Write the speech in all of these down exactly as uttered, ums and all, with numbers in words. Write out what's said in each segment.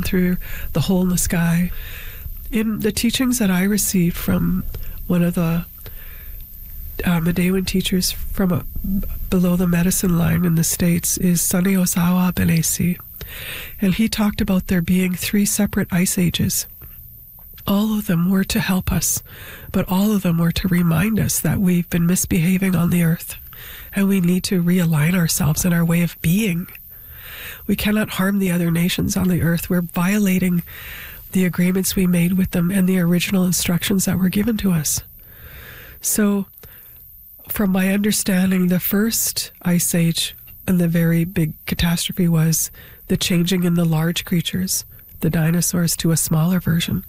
down through the hole in the sky. In the teachings that I received from one of the uh, Medewan teachers from a, below the medicine line in the States is Sonny Ozawa Benesi. And he talked about there being three separate ice ages. All of them were to help us, but all of them were to remind us that we've been misbehaving on the earth, and we need to realign ourselves in our way of being. We cannot harm the other nations on the earth. We're violating the agreements we made with them and the original instructions that were given to us. So, from my understanding, the first ice age and the very big catastrophe was the changing in the large creatures, the dinosaurs, to a smaller version.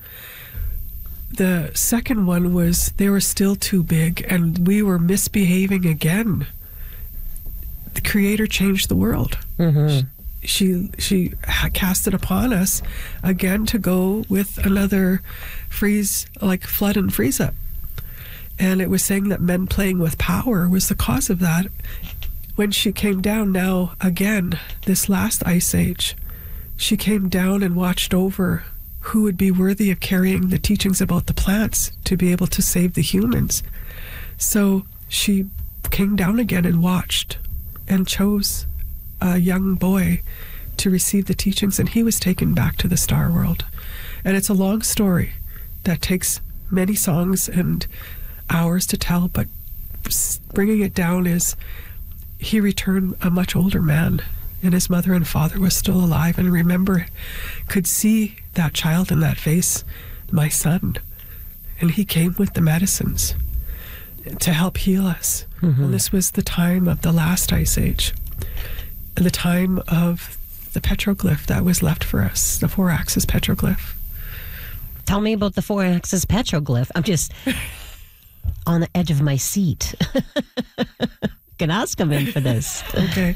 The second one was they were still too big and we were misbehaving again. The Creator changed the world. Mm-hmm. She she cast it upon us again to go with another freeze, like flood and freeze up. And it was saying that men playing with power was the cause of that. When she came down now again, this last ice age, she came down and watched over who would be worthy of carrying the teachings about the plants to be able to save the humans. So she came down again and watched and chose a young boy to receive the teachings, and he was taken back to the star world. And it's a long story that takes many songs and hours to tell, but bringing it down is he returned a much older man, and his mother and father was still alive, and remember, could see that child in that face, my son. And he came with the medicines to help heal us. Mm-hmm. And this was the time of the last ice age, and the time of the petroglyph that was left for us, the four-axis petroglyph. Tell me about the four-axis petroglyph. I'm just on the edge of my seat. Can ask him in for this. Okay.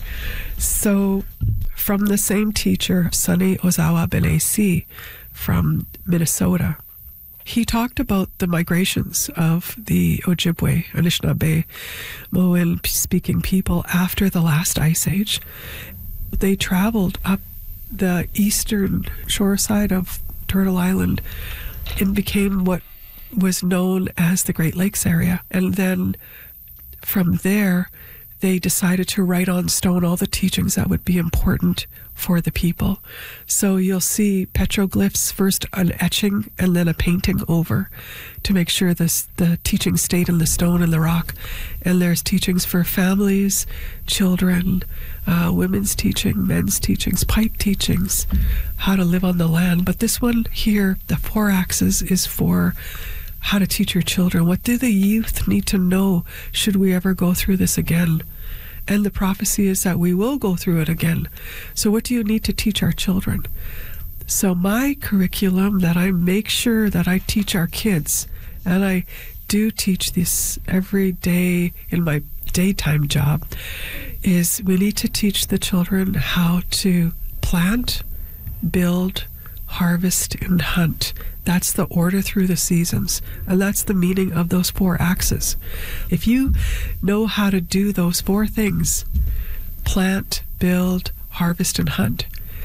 So from the same teacher, Sonny Ozawa Benesi from Minnesota, he talked about the migrations of the Ojibwe, Anishinaabe, Moan-speaking people after the last ice age. They traveled up the eastern shore side of Turtle Island and became what was known as the Great Lakes area. And then from there, they decided to write on stone all the teachings that would be important for the people. So you'll see petroglyphs, first an etching and then a painting over to make sure this the teaching stayed in the stone and the rock. And there's teachings for families, children, uh, women's teaching, men's teachings, pipe teachings, how to live on the land. But this one here, the four axes, is for how to teach your children. What do the youth need to know should we ever go through this again? And the prophecy is that we will go through it again. So what do you need to teach our children? So my curriculum that I make sure that I teach our kids, and I do teach this every day in my daytime job, is we need to teach the children how to plant, build, harvest, and hunt. That's the order through the seasons, and that's the meaning of those four axes. If you know how to do those four things, plant, build, harvest, and hunt,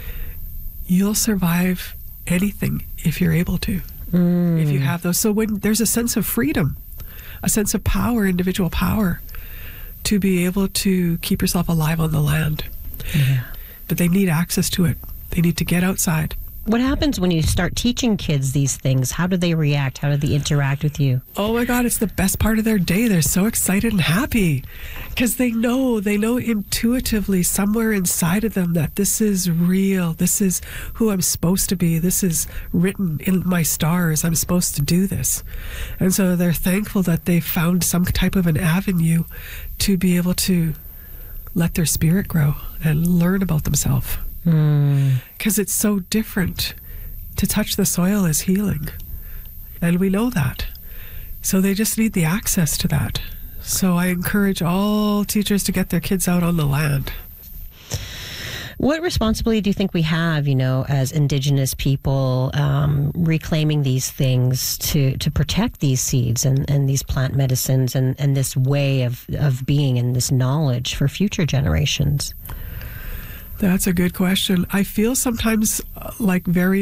you'll survive anything if you're able to, mm. if you have those. So when there's a sense of freedom, a sense of power, individual power, to be able to keep yourself alive on the land. Yeah. But they need access to it. They need to get outside. What happens when you start teaching kids these things? How do they react? How do they interact with you? Oh my God, it's the best part of their day. They're so excited and happy because they know, they know intuitively somewhere inside of them that this is real. This is who I'm supposed to be. This is written in my stars. I'm supposed to do this. And so they're thankful that they found some type of an avenue to be able to let their spirit grow and learn about themselves. Because mm. it's so different. To touch the soil is healing, and we know that. So they just need the access to that. So I encourage all teachers to get their kids out on the land. What responsibility do you think we have, you know, as Indigenous people, um, reclaiming these things to, to protect these seeds and, and these plant medicines and, and this way of, of being and this knowledge for future generations? That's a good question. I feel sometimes uh, like very